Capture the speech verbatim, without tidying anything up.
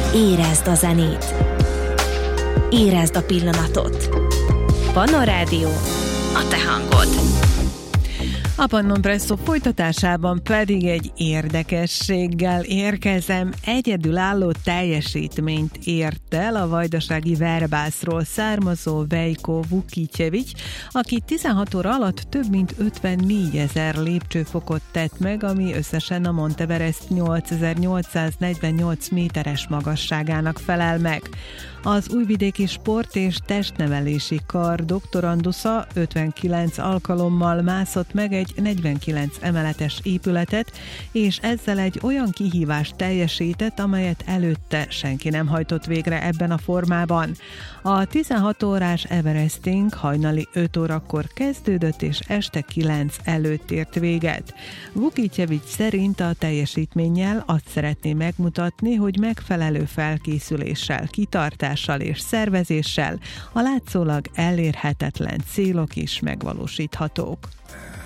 Érezd a zenét! Érezd a pillanatot! Pannon Rádió, a te hangod! A Pannon Presszó folytatásában pedig egy érdekességgel érkezem. Egyedülálló teljesítményt ért el a vajdasági Verbászról származó Veljko Vukicevic, aki tizenhat óra alatt több mint ötvennégyezer lépcsőfokot tett meg, ami összesen a Monteverest nyolcezer-nyolcszáznegyvennyolc méteres magasságának felel meg. Az Újvidéki Sport és Testnevelési Kar doktorandusza ötvenkilenc alkalommal mászott meg egy negyvenkilenc emeletes épületet, és ezzel egy olyan kihívást teljesített, amelyet előtte senki nem hajtott végre ebben a formában. A tizenhat órás Everesting hajnali öt órakor kezdődött, és este kilenc előtt ért véget. Vukicevic szerint a teljesítménnyel azt szeretné megmutatni, hogy megfelelő felkészüléssel, kitartással és szervezéssel a látszólag elérhetetlen célok is megvalósíthatók.